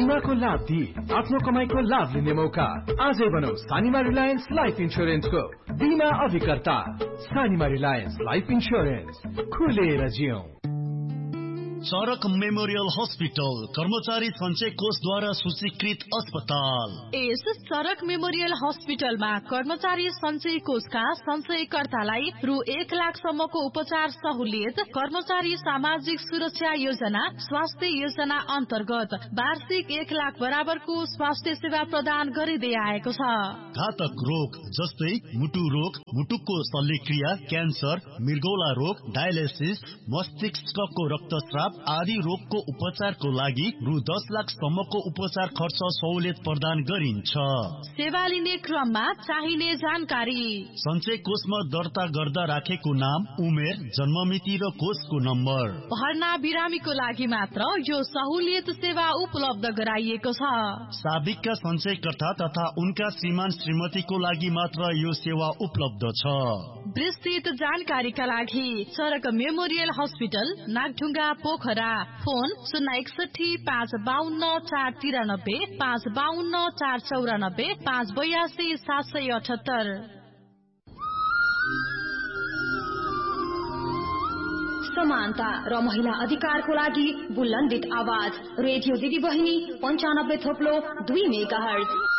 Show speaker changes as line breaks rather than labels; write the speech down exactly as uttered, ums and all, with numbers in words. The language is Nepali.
बिमाको लाभ दिई आफ्नो कमाईको लाभ लिने मौका। आजै बनाऊ सानिमा रिलायन्स लाइफ इन्स्योरेन्सको बिमा अभिकर्ता। सानिमा रिलायन्स लाइफ इन्स्योरेन्स, खुलेर जियौं।
सड़क मेमोरियल हॉस्पिटल कर्मचारी संचय कोषद्वारा सूचीकृत अस्पताल।
यस सड़क मेमोरियल हॉस्पिटलमा कर्मचारी संचय कोषका संचयकर्तालाई रु एक लाख सम्मको उपचार सहुलियत, कर्मचारी सामाजिक सुरक्षा योजना, स्वास्थ्य योजना अन्तर्गत वार्षिक एक लाख बराबरको स्वास्थ्य सेवा प्रदान गरिँदै आएको छ।
घातक रोग जस्तै मुटु रोग, मुटुको शल्यक्रिया, क्यान्सर, मृगौला रोग, डायलिसिस, मस्तिष्कको रक्तस्राव आदि रोगको उपचारको लागि रु दस लाख सम्मको उपचार खर्च सहुलियत प्रदान गरिन्छ।
सेवा लिने क्रममा चाहिने जानकारी।
संचय कोषमा दर्ता गर्दा राखेको नाम, उमेर, जन्ममिति र कोषको नम्बर।
भर्ना बिरामीको लागि मात्र यो सहुलियत सेवा उपलब्ध गराइएको छ।
साबिकका संचयकर्ता तथा उनका श्रीमान श्रीमतीको लागि मात्र यो सेवा उपलब्ध छ।
विस्तृत जानकारीका लागि सड़क memorial hospital Nagdhunga Pokhara, phone शून्य एकसठी पाँच बाहन्न चार तिरानब्बे, पाँच बाहन्न चार चौरानब्बे, पाँच बयासी सात सय अठहत्तर।
समानता र महिला अधिकारको लागि बुलन्दित आवाज रेडियो दिदी बहिनी पञ्चानब्बे थोप्लो दुई मेगा हर्ज।